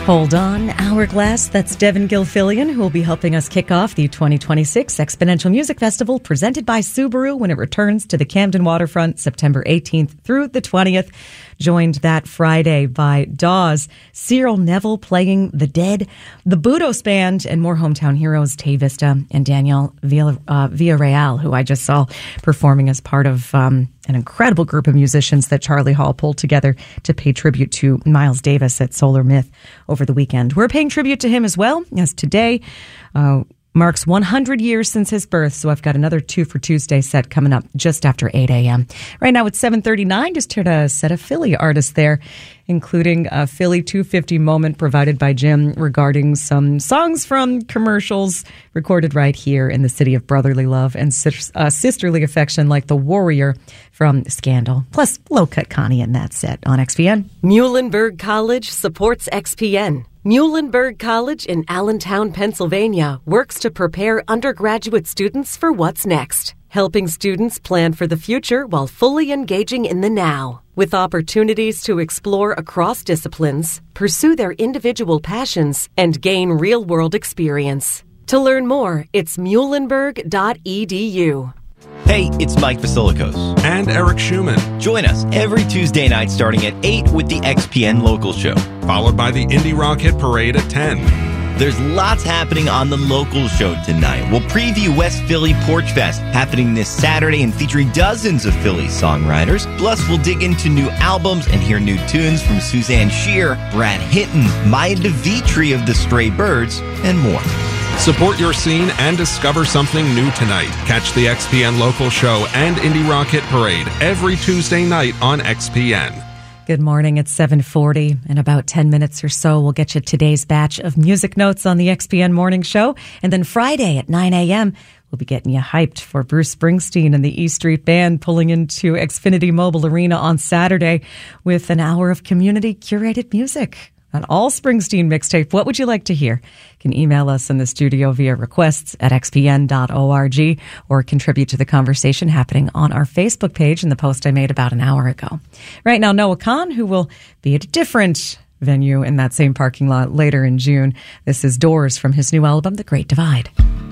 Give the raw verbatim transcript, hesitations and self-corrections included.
Hold on, Hourglass. That's Devin Gilfillian, who will be helping us kick off the twenty twenty-six Exponential Music Festival presented by Subaru when it returns to the Camden Waterfront September eighteenth through the twentieth. Joined that Friday by Dawes, Cyril Neville playing The Dead, the Budos Band, and more hometown heroes, Tay Vista and Danielle Villa, uh, Villarreal, who I just saw performing as part of um, an incredible group of musicians that Charlie Hall pulled together to pay tribute to Miles Davis at Solar Myth over the weekend. We're paying tribute to him as well, as today uh, marks one hundred years since his birth, so I've got another Two for Tuesday set coming up just after eight a.m. Right now it's seven thirty-nine. Just heard a set of Philly artists there, including a Philly two fifty moment provided by Jim regarding some songs from commercials recorded right here in the city of brotherly love and uh, sisterly affection, like The Warrior from Scandal. Plus, low-cut Connie in that set on X P N. Muhlenberg College supports X P N. Muhlenberg College in Allentown, Pennsylvania, works to prepare undergraduate students for what's next, helping students plan for the future while fully engaging in the now. With opportunities to explore across disciplines, pursue their individual passions, and gain real-world experience. To learn more, it's muhlenberg dot e d u. Hey, it's Mike Vasilikos. And Eric Schumann. Join us every Tuesday night starting at eight with the X P N Local Show. Followed by the Indie Rock Hit Parade at ten. There's lots happening on the Local Show tonight. We'll preview West Philly Porch Fest, happening this Saturday and featuring dozens of Philly songwriters. Plus, we'll dig into new albums and hear new tunes from Suzanne Shear, Brad Hinton, Maya DeVitri of the Stray Birds, and more. Support your scene and discover something new tonight. Catch the X P N Local Show and Indie Rock Hit Parade every Tuesday night on X P N. Good morning. It's seven forty. In about ten minutes or so, we'll get you today's batch of music notes on the X P N Morning Show. And then Friday at nine a.m., we'll be getting you hyped for Bruce Springsteen and the E Street Band pulling into Xfinity Mobile Arena on Saturday with an hour of community curated music. An all Springsteen mixtape. What would you like to hear? You can email us in the studio via requests at x p n dot org or contribute to the conversation happening on our Facebook page in the post I made about an hour ago. Right now, Noah Kahan, who will be at a different venue in that same parking lot later in June. This is Doors from his new album, The Great Divide.